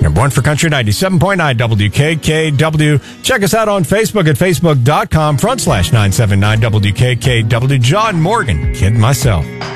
Number one for Country 97.9 WKKW. Check us out on Facebook at facebook.com/979 WKKW. John Morgan, kid myself.